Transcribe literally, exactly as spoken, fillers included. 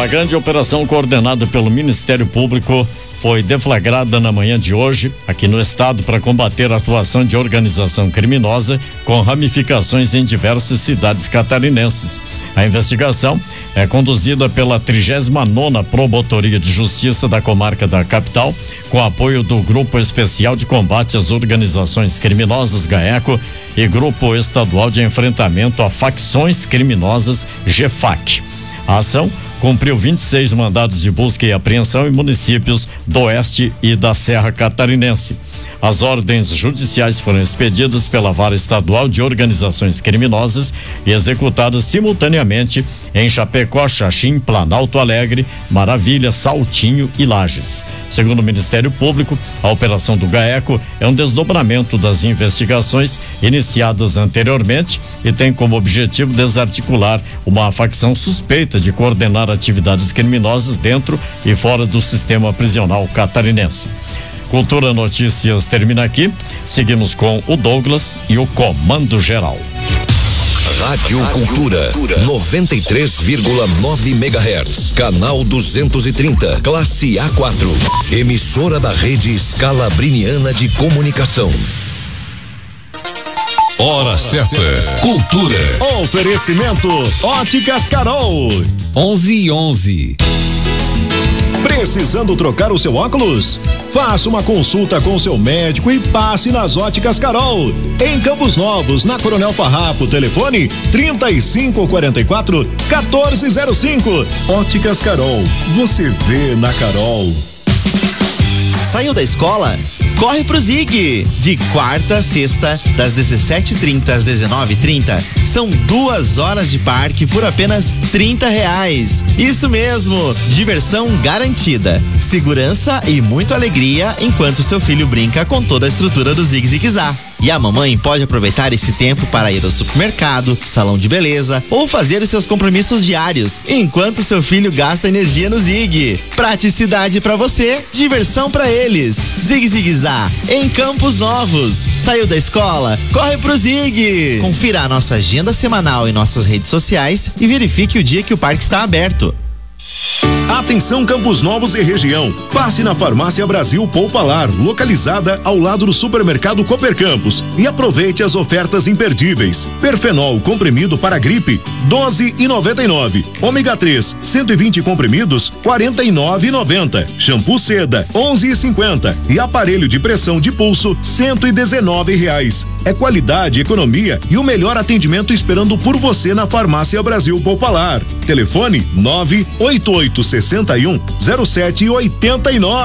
Uma grande operação coordenada pelo Ministério Público foi deflagrada na manhã de hoje aqui no estado para combater a atuação de organização criminosa com ramificações em diversas cidades catarinenses. A investigação é conduzida pela trigésima nona Promotoria de Justiça da Comarca da Capital, com apoio do Grupo Especial de Combate às Organizações Criminosas, GAECO, e Grupo Estadual de Enfrentamento a Facções Criminosas, GEFAC. A ação cumpriu vinte e seis mandados de busca e apreensão em municípios do Oeste e da Serra Catarinense. As ordens judiciais foram expedidas pela Vara Estadual de Organizações Criminosas e executadas simultaneamente em Chapecó, Xaxim, Planalto Alegre, Maravilha, Saltinho e Lages. Segundo o Ministério Público, a operação do GAECO é um desdobramento das investigações iniciadas anteriormente e tem como objetivo desarticular uma facção suspeita de coordenar atividades criminosas dentro e fora do sistema prisional catarinense. Cultura Notícias termina aqui. Seguimos com o Douglas e o Comando Geral. Rádio Cultura, noventa e três vírgula nove megahertz, canal duzentos e trinta, classe A quatro, emissora da rede Scalabriniana de Comunicação. Hora certa, cultura. Oferecimento Óticas Carol. onze e onze. Precisando trocar o seu óculos? Faça uma consulta com seu médico e passe nas Óticas Carol. Em Campos Novos, na Coronel Farrapo, telefone trinta e cinco quarenta e quatro, quatorze zero cinco. Óticas Carol, você vê na Carol. Saiu da escola? Corre pro Zig! De quarta a sexta, das dezessete e trinta às dezenove e trinta, são duas horas de parque por apenas trinta reais. Isso mesmo, diversão garantida, segurança e muita alegria enquanto seu filho brinca com toda a estrutura do Zig Zig Zá. E a mamãe pode aproveitar esse tempo para ir ao supermercado, salão de beleza ou fazer os seus compromissos diários, enquanto seu filho gasta energia no Zig. Praticidade para você, diversão para eles. Zig Zig Zá, em Campos Novos. Saiu da escola? Corre pro Zig! Confira a nossa agenda semanal em nossas redes sociais e verifique o dia que o parque está aberto. Atenção Campos Novos e região. Passe na Farmácia Brasil Poupalar, localizada ao lado do supermercado Cooper Campos, e aproveite as ofertas imperdíveis. Perfenol comprimido para gripe, doze e noventa e nove. Ômega três, cento e vinte comprimidos, quarenta e nove e noventa. Shampoo Seda, onze e cinquenta. E aparelho de pressão de pulso, cento e dezenove reais. É qualidade, economia e o melhor atendimento esperando por você na Farmácia Brasil Poupalar. Telefone nove oito oito sessenta e um zero sete oitenta e nove.